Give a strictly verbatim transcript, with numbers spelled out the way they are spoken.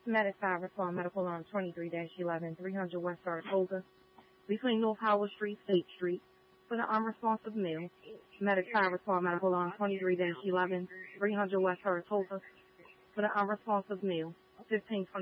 Medic five respond medical alarm twenty-three dash eleven, three hundred West Saratoga, between North Howard Street, State Street, for the unresponsive male. Medic five respond medical alarm twenty-three dash eleven, three hundred West Saratoga, for the unresponsive male. fifteen